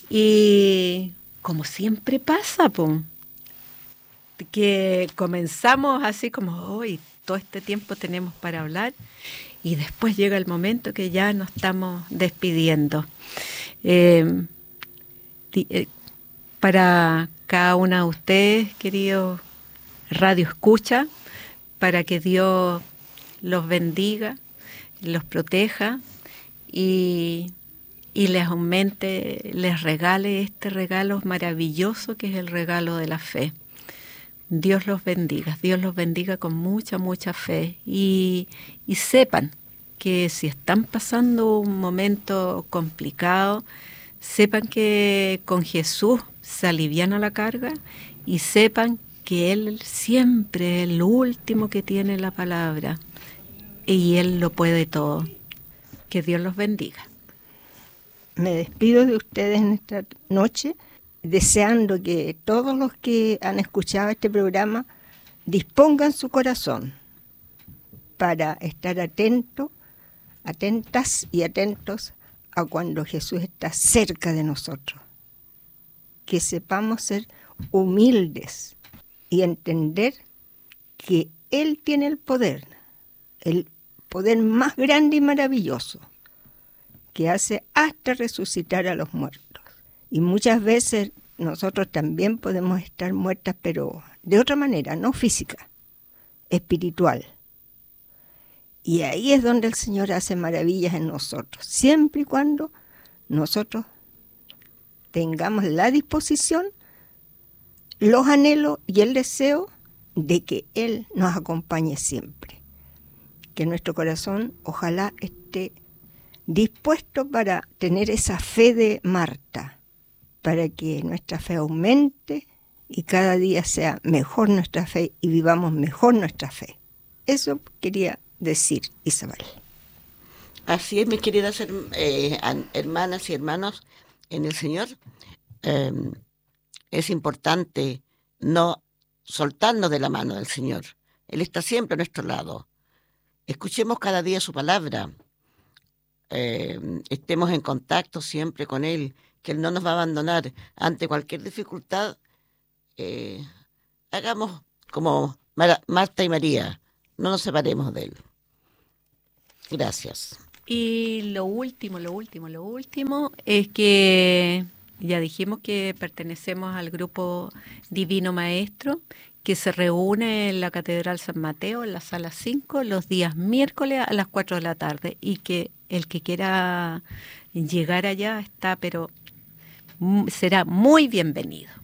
Y como siempre pasa, po, que comenzamos así como, hoy todo este tiempo tenemos para hablar y después llega el momento que ya nos estamos despidiendo. Eh, para cada una de ustedes, queridos Radio Escucha, para que Dios los bendiga, los proteja y les aumente, les regale este regalo maravilloso que es el regalo de la fe. Dios los bendiga con mucha, mucha fe y sepan que si están pasando un momento complicado, sepan que con Jesús se aliviana la carga y sepan que Él siempre es el último que tiene la palabra y Él lo puede todo. Que Dios los bendiga. Me despido de ustedes en esta noche, deseando que todos los que han escuchado este programa dispongan su corazón para estar atentas y atentos a cuando Jesús está cerca de nosotros. Que sepamos ser humildes y entender que Él tiene el poder más grande y maravilloso, que hace hasta resucitar a los muertos. Y muchas veces nosotros también podemos estar muertas, pero de otra manera, no física, espiritual. Y ahí es donde el Señor hace maravillas en nosotros, siempre y cuando nosotros tengamos la disposición, los anhelos y el deseo de que Él nos acompañe siempre. Que nuestro corazón ojalá esté dispuesto para tener esa fe de Marta, para que nuestra fe aumente y cada día sea mejor nuestra fe y vivamos mejor nuestra fe. Eso quería decir, Isabel. Así es, mis queridas hermanas y hermanos en el Señor. Es importante no soltarnos de la mano del Señor. Él está siempre a nuestro lado. Escuchemos cada día su palabra. Estemos en contacto siempre con Él, que Él no nos va a abandonar ante cualquier dificultad. Hagamos como Marta y María, no nos separemos de Él. Gracias. Y lo último es que ya dijimos que pertenecemos al grupo Divino Maestro, que se reúne en la Catedral San Mateo, en la sala 5, los días miércoles a las 4 de la tarde, y que el que quiera llegar allá está, pero será muy bienvenido.